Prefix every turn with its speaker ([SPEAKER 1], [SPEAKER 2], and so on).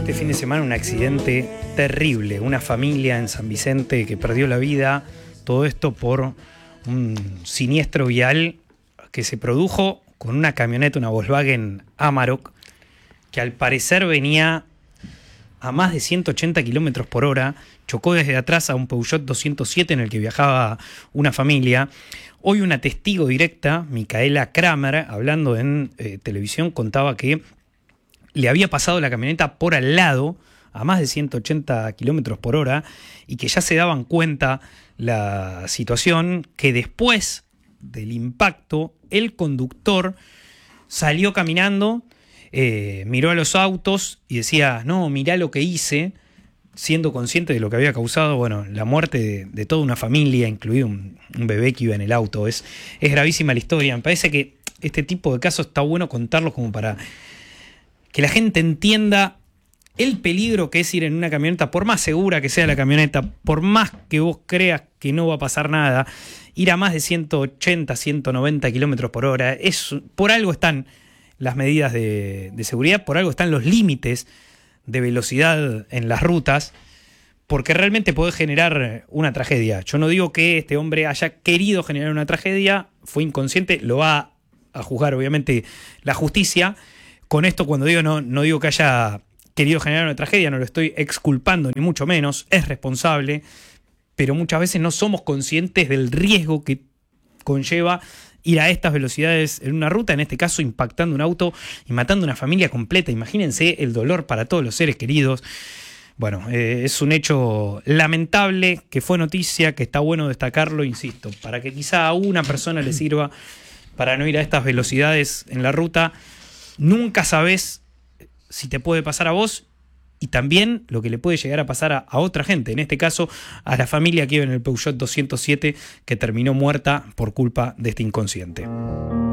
[SPEAKER 1] Este fin de semana un accidente terrible, una familia en San Vicente que perdió la vida, todo esto por un siniestro vial que se produjo con una camioneta, una Volkswagen Amarok, que al parecer venía a más de 180 kilómetros por hora, chocó desde atrás a un Peugeot 207 en el que viajaba una familia. Hoy una testigo directa, Micaela Kramer, hablando en televisión, contaba que le había pasado la camioneta por al lado a más de 180 kilómetros por hora y que ya se daban cuenta la situación, que después del impacto el conductor salió caminando, miró a los autos y decía, no, mirá lo que hice, siendo consciente de lo que había causado, bueno, la muerte de toda una familia, incluido un bebé que iba en el auto. Es gravísima la historia. Me parece que este tipo de casos está bueno contarlos como para que la gente entienda el peligro que es ir en una camioneta, por más segura que sea la camioneta, por más que vos creas que no va a pasar nada, ir a más de 180, 190 kilómetros por hora, por algo están las medidas de seguridad, por algo están los límites de velocidad en las rutas, porque realmente puede generar una tragedia. Yo no digo que este hombre haya querido generar una tragedia, fue inconsciente, lo va a juzgar obviamente la justicia. Con esto, cuando digo no digo que haya querido generar una tragedia, no lo estoy exculpando ni mucho menos, es responsable, pero muchas veces no somos conscientes del riesgo que conlleva ir a estas velocidades en una ruta, en este caso impactando un auto y matando una familia completa. Imagínense el dolor para todos los seres queridos. Bueno, es un hecho lamentable que fue noticia, que está bueno destacarlo, insisto, para que quizá a una persona le sirva para no ir a estas velocidades en la ruta. Nunca sabés si te puede pasar a vos y también lo que le puede llegar a pasar a otra gente, en este caso a la familia que iba en el Peugeot 207 que terminó muerta por culpa de este inconsciente.